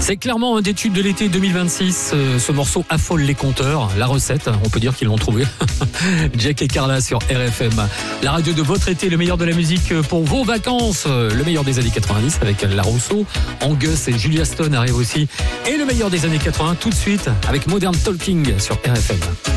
C'est clairement un des tubes de l'été 2026. Ce morceau affole les compteurs. La recette, on peut dire qu'ils l'ont trouvé. Jack et Carla sur RFM. La radio de votre été, le meilleur de la musique pour vos vacances. Le meilleur des années 90 avec La Rousseau. Angus et Julia Stone arrivent aussi. Et le meilleur des années 80 tout de suite avec Modern Talking sur RFM.